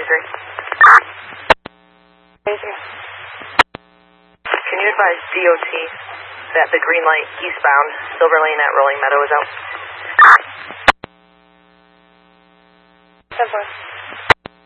agree. Thank you. Can you advise DOT that the green light eastbound Silver Lane at Rolling Meadow is out? 10-4.